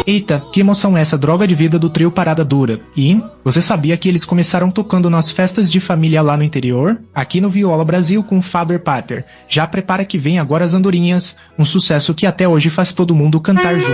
Eita, que emoção é essa droga de vida do trio Parada Dura? E você sabia que eles começaram tocando nas festas de família lá no interior? Aqui no Viola Brasil com Faber Pater. Já prepara que vem agora as andorinhas, um sucesso que até hoje faz todo mundo cantar junto.